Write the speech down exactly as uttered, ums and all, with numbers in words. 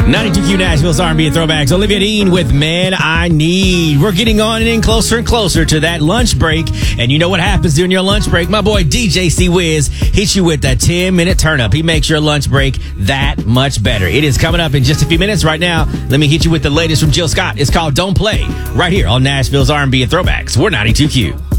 ninety-two Q Nashville's R and B and Throwbacks. Olivia Dean with Man I Need. We're getting on and in closer and closer to that lunch break. And you know what happens during your lunch break? My boy D J C-Wiz hits you with that ten-minute turn-up. He makes your lunch break that much better. It is coming up in just a few minutes. Right now, let me hit you with the latest from Jill Scott. It's called Don't Play, right here on Nashville's R and B and Throwbacks. We're ninety-two Q.